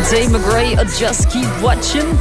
Tate McRae og Just Keep Watching.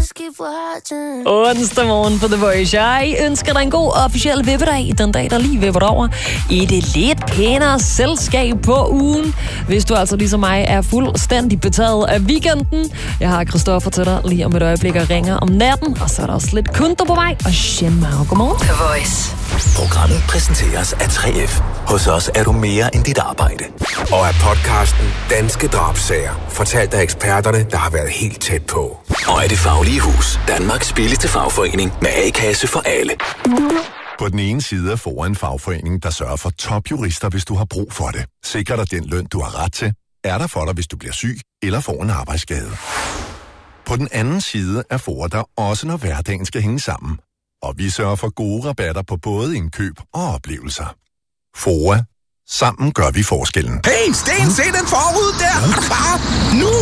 Onsdag morgen på The Voice. Jeg ønsker dig en god officiel vippedag, den dag, der lige vipper over i det lidt pænere selskab på ugen. Hvis du altså ligesom mig er fuldstændig betaget af weekenden. Jeg har Christoffer til dig lige om et øjeblik og ringer om natten. Og så er der også lidt kunder på vej. Og Shenmar, godmorgen. The Voice. Programmet præsenteres af 3F. Hos os er du mere end dit arbejde. Og af podcasten Danske Drabsager, fortalt af eksperterne, der har været helt tæt på. Og af Det Faglige Hus, Danmarks billigste fagforening med A-kasse for alle. På den ene side er FOA en fagforening, der sørger for topjurister, hvis du har brug for det. Sikrer dig den løn, du har ret til. Er der for dig, hvis du bliver syg eller får en arbejdsskade. På den anden side er FOA der også, når hverdagen skal hænge sammen. Og vi sørger for gode rabatter på både indkøb og oplevelser. FOA. Sammen gør vi forskellen. Hey, Sten, se den forud der! Er du klar? Nu!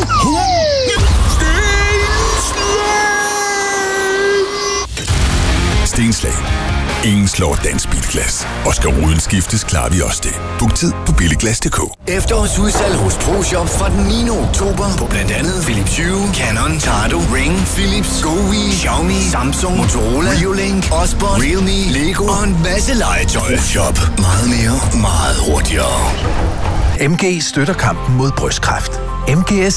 Stenslag. Ingen slår Dansk Bilglas. Og skal ruden skiftes, klarer vi også det. Book tid på billiglas.dk. Efterårsudsalg hos ProShop fra den 9. oktober på blandt andet Philips Hue, Canon, Tado, Ring, Philips, GoWi, Xiaomi, Samsung, Motorola, Reolink, Osborne, Realme, Lego og en masse legetøj. ProShop. Meget mere, meget hurtigere. MG støtter kampen mod brystkræft. MGS